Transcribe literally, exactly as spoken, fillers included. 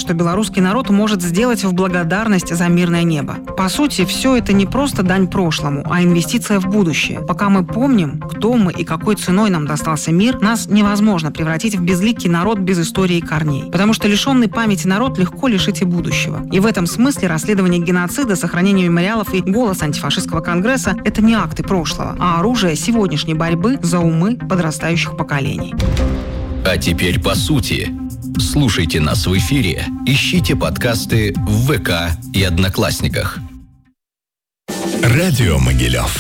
что белорусский народ может сделать в благодарность за мирное небо. По сути, все это не просто дань прошлому, а инвестиция в будущее. Пока мы помним, кто мы и какой ценой нам достался мир, нас невозможно превратить в безликий народ без истории и корней. Потому что лишенный памяти народ легко лишить и будущего. И в этом смысле расследование геноцида, сохранение мемориалов и голос антифашистского конгресса – это не акты прошлого, а оружие сегодняшней борьбы за умы подрастающих поколений. А теперь по сути. Слушайте нас в эфире, ищите подкасты в ВК и Одноклассниках. Радио Могилев.